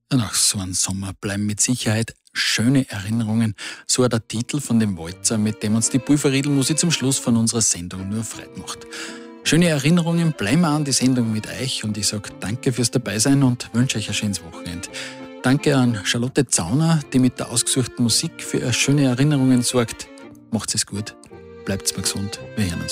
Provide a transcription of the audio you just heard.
Nach so einem Sommer bleiben mit Sicherheit schöne Erinnerungen. So hat der Titel von dem Walzer, mit dem uns die Pulverriedel-Musik zum Schluss von unserer Sendung nur Freude macht. Schöne Erinnerungen bleiben auch an die Sendung mit euch und ich sage danke fürs Dabeisein und wünsche euch ein schönes Wochenende. Danke an Charlotte Zauner, die mit der ausgesuchten Musik für schöne Erinnerungen sorgt. Macht's es gut, bleibt's mal gesund, wir hören uns.